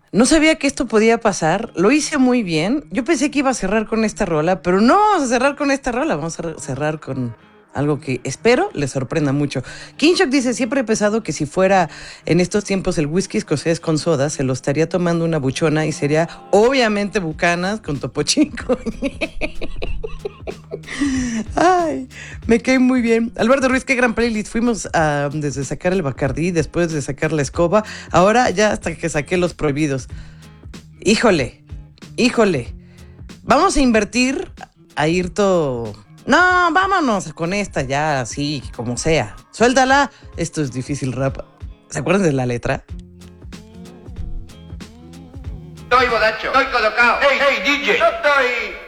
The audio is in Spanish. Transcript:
No sabía que esto podía pasar, lo hice muy bien. Yo pensé que iba a cerrar con esta rola, pero no vamos a cerrar con esta rola, vamos a cerrar con algo que espero les sorprenda mucho. King Shock dice, siempre he pensado que si fuera en estos tiempos el whisky escocés con soda, se lo estaría tomando una buchona y sería obviamente Bucanas con Topo Chico. Ay, me cae muy bien. Alberto Ruiz, qué gran playlist. Fuimos desde sacar el Bacardí, después de sacar la escoba, ahora ya hasta que saqué los prohibidos. Híjole, híjole. Vamos a invertir a Irto. No, vámonos con esta ya, así, como sea. Suéltala. Esto es difícil rap. ¿Se acuerdan de la letra? Estoy bodacho, estoy colocado. Hey, DJ, yo estoy